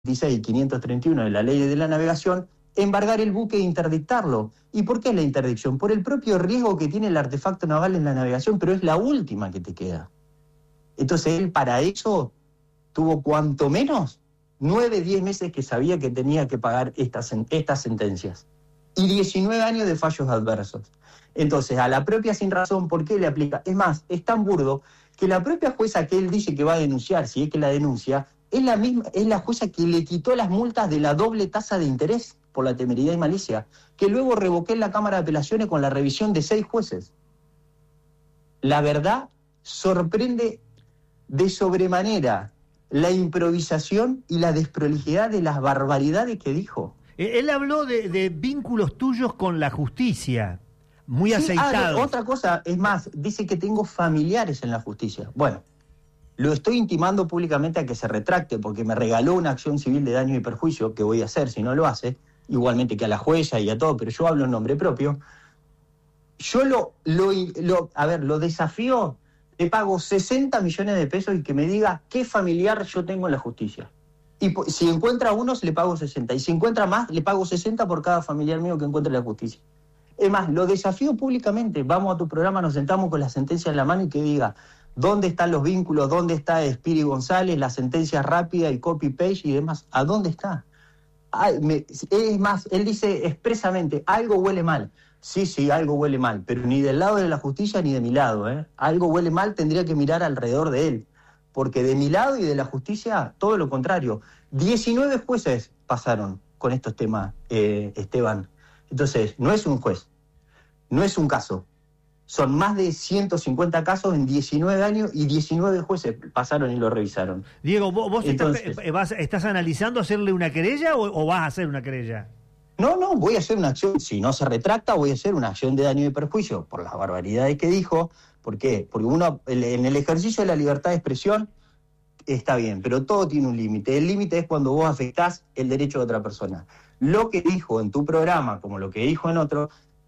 531 de la Ley de la Navegación, embargar el buque e interdictarlo. ¿Y por qué es la interdicción? Por el propio riesgo que tiene el artefacto naval en la navegación, pero es la última que te queda. Entonces él para eso tuvo cuanto menos 9-10 meses que sabía que tenía que pagar estas sentencias. Y 19 años de fallos adversos. Entonces, a la propia sin razón, ¿por qué le aplica? Es más, es tan burdo que la propia jueza que él dice que va a denunciar, si es que la denuncia, es la jueza que le quitó las multas de la doble tasa de interés por la temeridad y malicia, que luego revoqué en la Cámara de Apelaciones con la revisión de 6 jueces. La verdad sorprende de sobremanera la improvisación y la desprolijidad de las barbaridades que dijo. Él habló de vínculos tuyos con la justicia, muy aceitados. Otra cosa, es más, dice que tengo familiares en la justicia. Bueno, lo estoy intimando públicamente a que se retracte, porque me regaló una acción civil de daño y perjuicio, que voy a hacer si no lo hace, igualmente que a la jueza y a todo, pero yo hablo en nombre propio. Yo lo desafío, le pago 60 millones de pesos y que me diga qué familiar yo tengo en la justicia. Y si encuentra uno, le pago 60. Y si encuentra más, le pago 60 por cada familiar mío que encuentre en la justicia. Es más, lo desafío públicamente. Vamos a tu programa, nos sentamos con la sentencia en la mano y que diga dónde están los vínculos, dónde está Espiri González, la sentencia rápida y copy-paste y demás. ¿A dónde está? Es más, él dice expresamente, algo huele mal. Sí, algo huele mal, pero ni del lado de la justicia ni de mi lado. Algo huele mal, tendría que mirar alrededor de él. Porque de mi lado y de la justicia, todo lo contrario. 19 jueces pasaron con estos temas, Esteban. Entonces, no es un juez, no es un caso. Son más de 150 casos en 19 años y 19 jueces pasaron y lo revisaron. Diego, ¿vos estás analizando hacerle una querella o vas a hacer una querella? No, voy a hacer una acción. Si no se retracta, voy a hacer una acción de daño y perjuicio por las barbaridades que dijo. ¿Por qué? Porque uno, en el ejercicio de la libertad de expresión, está bien, pero todo tiene un límite. El límite es cuando vos afectás el derecho de otra persona. Lo que dijo en tu programa, como lo que dijo en otro,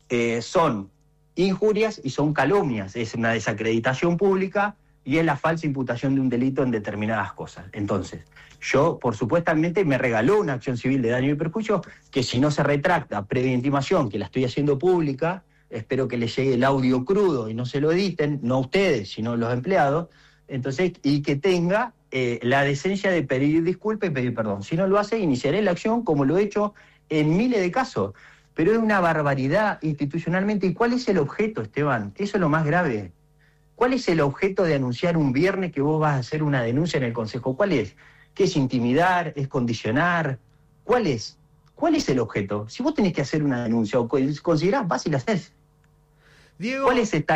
son injurias y son calumnias. Es una desacreditación pública y es la falsa imputación de un delito en determinadas cosas. Entonces, yo, por supuestamente, me regaló una acción civil de daño y perjuicio que si no se retracta previa intimación, que la estoy haciendo pública, espero que les llegue el audio crudo y no se lo editen, no ustedes, sino los empleados, entonces, y que tenga la decencia de pedir disculpas y pedir perdón. Si no lo hace, iniciaré la acción como lo he hecho en miles de casos. Pero es una barbaridad institucionalmente. ¿Y cuál es el objeto, Esteban? Eso es lo más grave. ¿Cuál es el objeto de anunciar un viernes que vos vas a hacer una denuncia en el Consejo? ¿Cuál es? ¿Qué es intimidar? ¿Es condicionar? ¿Cuál es? ¿Cuál es el objeto? Si vos tenés que hacer una denuncia o considerás, vas y la haces. Diego, ¿Cuál es estar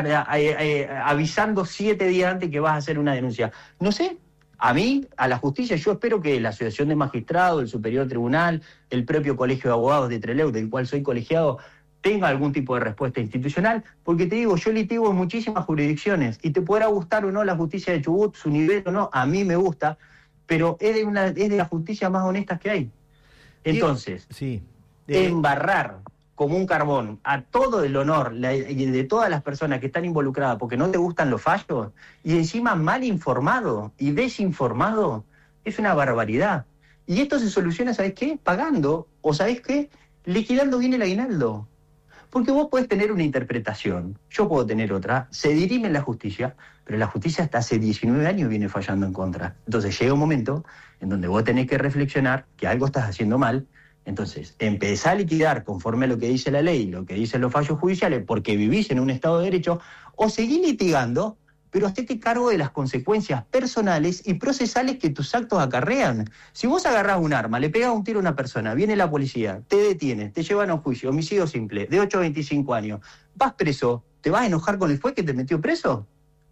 avisando 7 días antes que vas a hacer una denuncia? No sé. A mí, a la justicia, yo espero que la Asociación de Magistrados, el Superior Tribunal, el propio Colegio de Abogados de Trelew, del cual soy colegiado, tenga algún tipo de respuesta institucional, porque te digo, yo litigo en muchísimas jurisdicciones, y te podrá gustar o no la justicia de Chubut, su nivel o no, a mí me gusta, pero es de las justicias más honestas que hay. Entonces, sí. Embarrar como un carbón a todo el honor de todas las personas que están involucradas porque no te gustan los fallos, y encima mal informado y desinformado, es una barbaridad. Y esto se soluciona, ¿sabes qué? Pagando, o ¿sabes qué? Liquidando bien el aguinaldo. Porque vos podés tener una interpretación, yo puedo tener otra, se dirime en la justicia, pero la justicia hasta hace 19 años viene fallando en contra. Entonces llega un momento en donde vos tenés que reflexionar que algo estás haciendo mal. Entonces, empezá a liquidar conforme a lo que dice la ley, lo que dicen los fallos judiciales, porque vivís en un Estado de Derecho, o seguís litigando, pero hacete cargo de las consecuencias personales y procesales que tus actos acarrean. Si vos agarrás un arma, le pegás un tiro a una persona, viene la policía, te detiene, te llevan a un juicio, homicidio simple, de 8 a 25 años, vas preso, ¿te vas a enojar con el juez que te metió preso?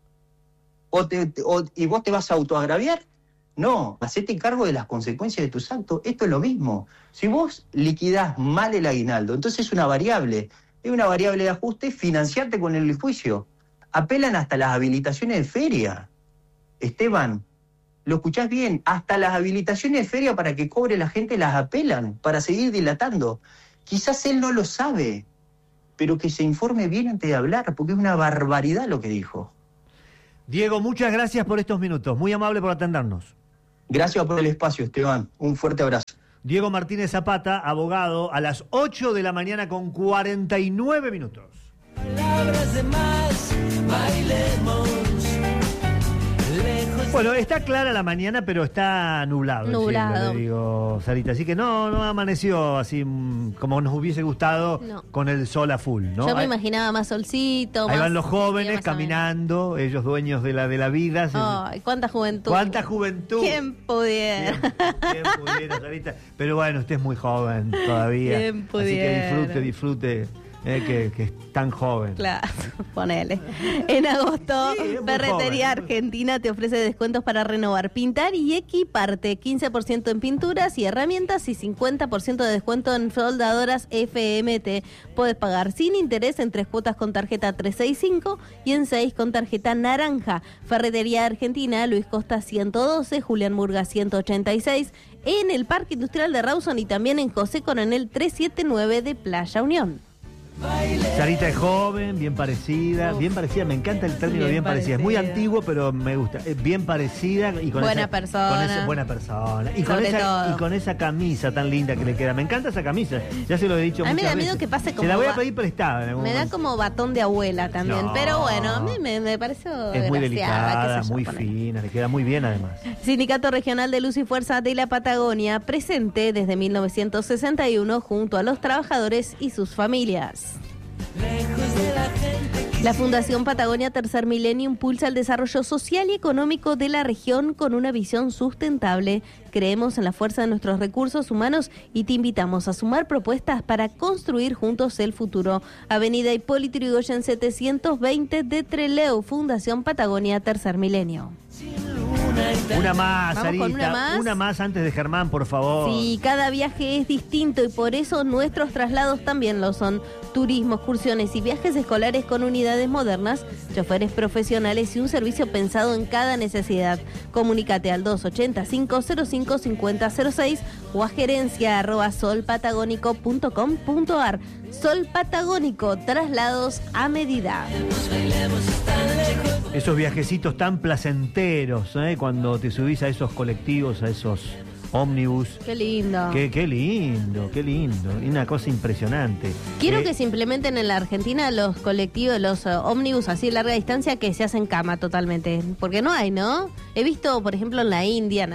¿Y vos te vas a autoagraviar? No, hacete cargo de las consecuencias de tus actos. Esto es lo mismo. Si vos liquidás mal el aguinaldo, entonces es una variable de ajuste, financiarte con el juicio. Apelan hasta las habilitaciones de feria. Esteban, ¿lo escuchás bien? Hasta las habilitaciones de feria para que cobre la gente las apelan, para seguir dilatando. Quizás él no lo sabe, pero que se informe bien antes de hablar, porque es una barbaridad lo que dijo. Diego, muchas gracias por estos minutos. Muy amable por atendernos. Gracias por el espacio, Esteban. Un fuerte abrazo. Diego Martínez Zapata, abogado, a las 8 de la mañana con 49 minutos. Palabras de más, bailemos. Bueno, está clara la mañana, pero está nublado. Nublado. Le digo, Sarita. Así que no amaneció así como nos hubiese gustado con el sol a full, ¿no? Yo me imaginaba más solcito. Ahí van los jóvenes caminando, ellos dueños de la vida. Ay, cuánta juventud. Cuánta juventud. ¿Quién pudiera? ¿Quién pudiera, Sarita? Pero bueno, usted es muy joven todavía. ¿Quién pudiera? Así que disfrute. Que es tan joven. Claro, ponele. En agosto, Ferretería Argentina te ofrece descuentos para renovar, pintar y equiparte. 15% en pinturas y herramientas y 50% de descuento en soldadoras FMT. Puedes pagar sin interés en 3 cuotas con tarjeta 365 y en 6 con tarjeta naranja. Ferretería Argentina, Luis Costa 112, Julián Murga 186, en el Parque Industrial de Rawson y también en José Coronel 379 de Playa Unión. Sarita es joven, bien parecida, me encanta el término bien parecida. Es muy antiguo, pero me gusta. Es bien parecida y con buena persona. Buena persona. Y con esa camisa tan linda que le queda. Me encanta esa camisa. Ya se lo he dicho muchas veces. A mí me da miedo que pase como... Se la voy a pedir prestada. Me da como batón de abuela también. No, pero bueno, a mí me pareció es muy delicada, muy fina, le queda muy bien además. Sindicato Regional de Luz y Fuerza de la Patagonia, presente desde 1961 junto a los trabajadores y sus familias. La Fundación Patagonia Tercer Milenio impulsa el desarrollo social y económico de la región con una visión sustentable. Creemos en la fuerza de nuestros recursos humanos y te invitamos a sumar propuestas para construir juntos el futuro. Avenida Hipólito Yrigoyen 720 de Trelew, Fundación Patagonia Tercer Milenio. Una más, Sarita. Una más antes de Germán, por favor. Sí, cada viaje es distinto y por eso nuestros traslados también lo son. Turismo, excursiones y viajes escolares con unidades modernas, choferes profesionales y un servicio pensado en cada necesidad. Comunícate al 285-05-5006 o a gerencia@solpatagónico.com.ar. Sol Patagónico, traslados a medida. Esos viajecitos tan placenteros, cuando te subís a esos colectivos, a esos ómnibus. Qué lindo. Qué lindo. Y una cosa impresionante. Quiero que se implementen en la Argentina los colectivos, los ómnibus así de larga distancia que se hacen cama totalmente. Porque no hay, ¿no? He visto, por ejemplo, en la India,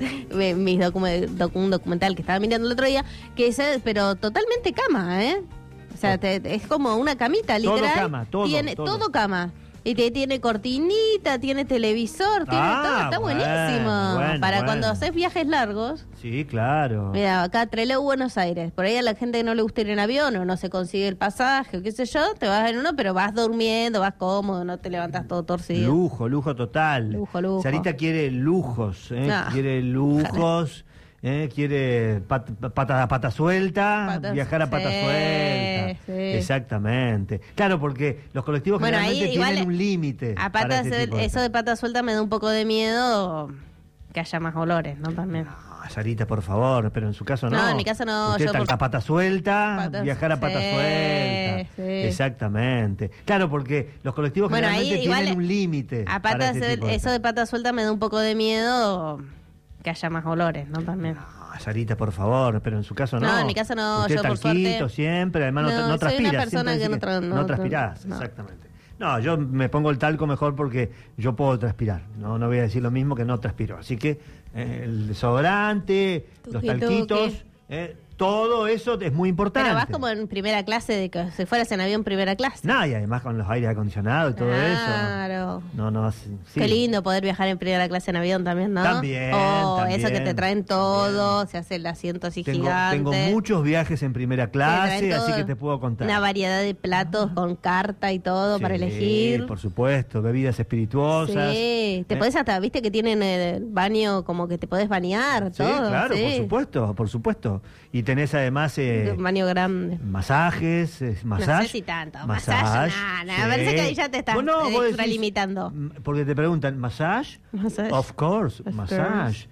un documental que estaba mirando el otro día, pero totalmente cama, ¿eh? O sea, es como una camita, literal. Todo cama, todo cama. Y tiene cortinita, tiene televisor, tiene todo, está buenísimo. Para cuando haces viajes largos. Sí, claro. Mira, acá Trelew, Buenos Aires. Por ahí a la gente que no le gusta ir en avión o no se consigue el pasaje o qué sé yo, te vas en uno, pero vas durmiendo, vas cómodo, no te levantas todo torcido. Lujo total. Lujo. Sarita quiere lujos, quiere lujos. Quiere pata suelta, viajar a pata suelta. Sí. Exactamente. Claro, porque los colectivos generalmente tienen un límite. Eso de pata suelta me da un poco de miedo que haya más olores, ¿no? También. No, Sarita, por favor, pero en su caso no. No, en mi caso no. Usted está a pata suelta, viajar a pata suelta. Sí. Exactamente. Claro, porque los colectivos generalmente tienen un límite. Eso de pata suelta me da un poco de miedo que haya más olores, ¿no? También. No, Sarita, por favor, pero en su caso no. No, en mi caso no. Usted yo por suerte siempre, además no transpira. Soy una persona que no transpirás, exactamente. No, yo me pongo el talco mejor porque yo puedo transpirar. No voy a decir lo mismo que no transpiro. Así que el desodorante, los talquitos, todo eso es muy importante. Pero vas como en primera clase, de que si fueras en avión primera clase. No, y además con los aires acondicionados y todo eso. Claro. No, sí. Qué lindo poder viajar en primera clase en avión también, ¿no? También. Eso que te traen todo, se hace el asiento así gigante. Tengo muchos viajes en primera clase, así que te puedo contar. Una variedad de platos con carta y todo para elegir. Por supuesto, bebidas espirituosas. Sí, te podés hasta, viste que tienen el baño como que te podés bañar, todo. Claro, por supuesto. Y tenés además un baño grande. Masajes, No sé si tanto. Masaje, nada. Me parece que ahí ya te estás limitando. Porque te preguntan, ¿massage? Of course, massage.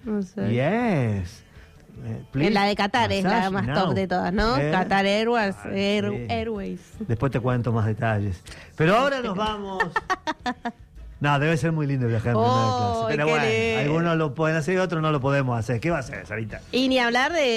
Yes. La de Qatar es la más top de todas, ¿no? Qatar Airways. Después te cuento más detalles. Pero ahora nos vamos No, debe ser muy lindo viajar en primera clase. Pero bueno, lindo. algunos lo pueden hacer y otros no lo podemos hacer. ¿Qué va a hacer, Sarita? Y ni hablar de